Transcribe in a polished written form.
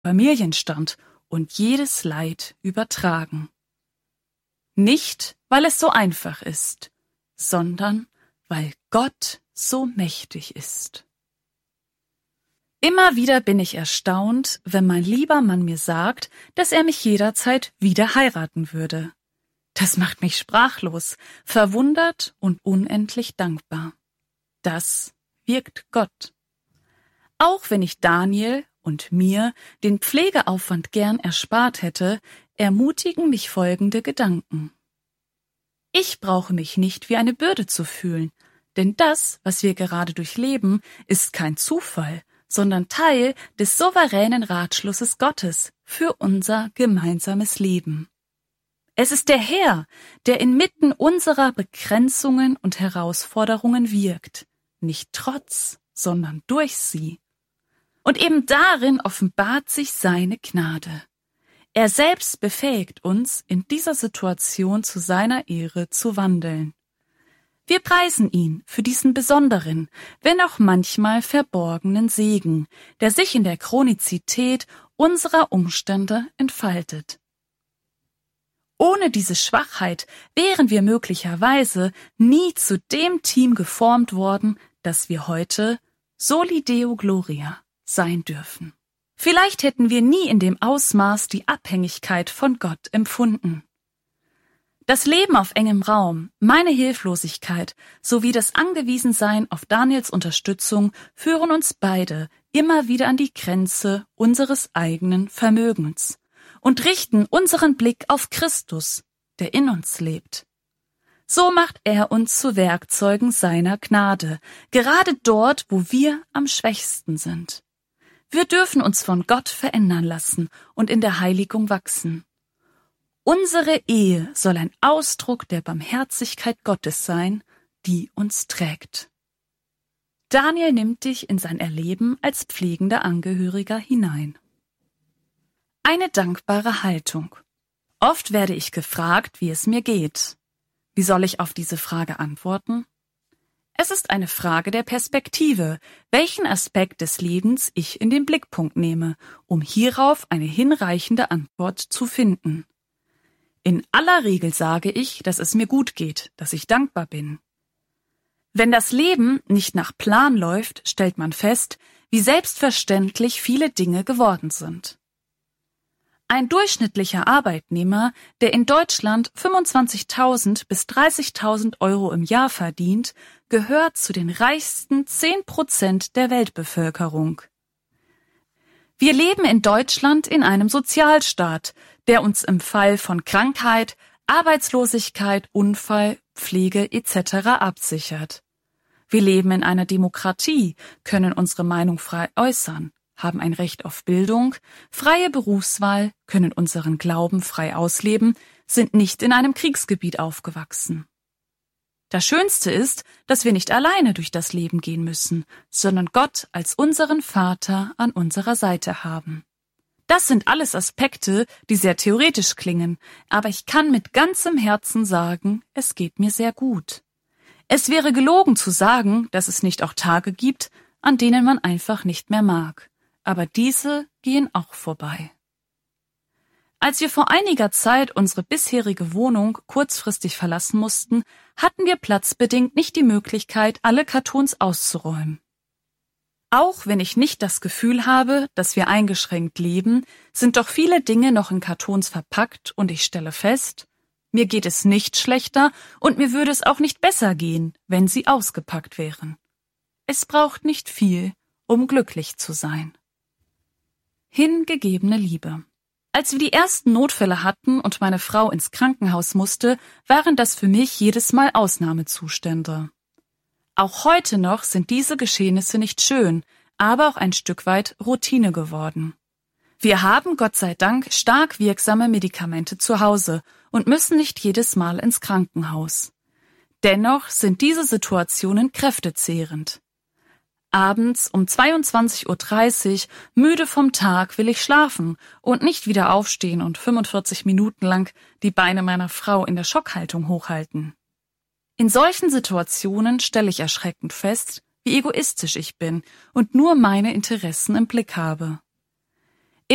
Familienstand und jedes Leid übertragen. Nicht, weil es so einfach ist, sondern weil Gott so mächtig ist. Immer wieder bin ich erstaunt, wenn mein lieber Mann mir sagt, dass er mich jederzeit wieder heiraten würde. Das macht mich sprachlos, verwundert und unendlich dankbar. Das wirkt Gott. Auch wenn ich Daniel und mir den Pflegeaufwand gern erspart hätte, ermutigen mich folgende Gedanken. Ich brauche mich nicht wie eine Bürde zu fühlen, denn das, was wir gerade durchleben, ist kein Zufall, sondern Teil des souveränen Ratschlusses Gottes für unser gemeinsames Leben. Es ist der Herr, der inmitten unserer Begrenzungen und Herausforderungen wirkt, nicht trotz, sondern durch sie. Und eben darin offenbart sich seine Gnade. Er selbst befähigt uns, in dieser Situation zu seiner Ehre zu wandeln. Wir preisen ihn für diesen besonderen, wenn auch manchmal verborgenen Segen, der sich in der Chronizität unserer Umstände entfaltet. Ohne diese Schwachheit wären wir möglicherweise nie zu dem Team geformt worden, das wir heute Soli Deo Gloria sein dürfen. Vielleicht hätten wir nie in dem Ausmaß die Abhängigkeit von Gott empfunden. Das Leben auf engem Raum, meine Hilflosigkeit sowie das Angewiesensein auf Daniels Unterstützung führen uns beide immer wieder an die Grenze unseres eigenen Vermögens und richten unseren Blick auf Christus, der in uns lebt. So macht er uns zu Werkzeugen seiner Gnade, gerade dort, wo wir am schwächsten sind. Wir dürfen uns von Gott verändern lassen und in der Heiligung wachsen. Unsere Ehe soll ein Ausdruck der Barmherzigkeit Gottes sein, die uns trägt. Daniel nimmt dich in sein Erleben als pflegender Angehöriger hinein. Eine dankbare Haltung. Oft werde ich gefragt, wie es mir geht. Wie soll ich auf diese Frage antworten? Es ist eine Frage der Perspektive, welchen Aspekt des Lebens ich in den Blickpunkt nehme, um hierauf eine hinreichende Antwort zu finden. In aller Regel sage ich, dass es mir gut geht, dass ich dankbar bin. Wenn das Leben nicht nach Plan läuft, stellt man fest, wie selbstverständlich viele Dinge geworden sind. Ein durchschnittlicher Arbeitnehmer, der in Deutschland 25.000 bis 30.000 Euro im Jahr verdient, gehört zu den reichsten 10% der Weltbevölkerung. Wir leben in Deutschland in einem Sozialstaat, der uns im Fall von Krankheit, Arbeitslosigkeit, Unfall, Pflege etc. absichert. Wir leben in einer Demokratie, können unsere Meinung frei äußern, haben ein Recht auf Bildung, freie Berufswahl, können unseren Glauben frei ausleben, sind nicht in einem Kriegsgebiet aufgewachsen. Das Schönste ist, dass wir nicht alleine durch das Leben gehen müssen, sondern Gott als unseren Vater an unserer Seite haben. Das sind alles Aspekte, die sehr theoretisch klingen, aber ich kann mit ganzem Herzen sagen, es geht mir sehr gut. Es wäre gelogen zu sagen, dass es nicht auch Tage gibt, an denen man einfach nicht mehr mag. Aber diese gehen auch vorbei. Als wir vor einiger Zeit unsere bisherige Wohnung kurzfristig verlassen mussten, hatten wir platzbedingt nicht die Möglichkeit, alle Kartons auszuräumen. Auch wenn ich nicht das Gefühl habe, dass wir eingeschränkt leben, sind doch viele Dinge noch in Kartons verpackt und ich stelle fest, mir geht es nicht schlechter und mir würde es auch nicht besser gehen, wenn sie ausgepackt wären. Es braucht nicht viel, um glücklich zu sein. Hingegebene Liebe. Als wir die ersten Notfälle hatten und meine Frau ins Krankenhaus musste, waren das für mich jedes Mal Ausnahmezustände. Auch heute noch sind diese Geschehnisse nicht schön, aber auch ein Stück weit Routine geworden. Wir haben, Gott sei Dank, stark wirksame Medikamente zu Hause und müssen nicht jedes Mal ins Krankenhaus. Dennoch sind diese Situationen kräftezehrend. Abends um 22:30 Uhr, müde vom Tag, will ich schlafen und nicht wieder aufstehen und 45 Minuten lang die Beine meiner Frau in der Schockhaltung hochhalten. In solchen Situationen stelle ich erschreckend fest, wie egoistisch ich bin und nur meine Interessen im Blick habe.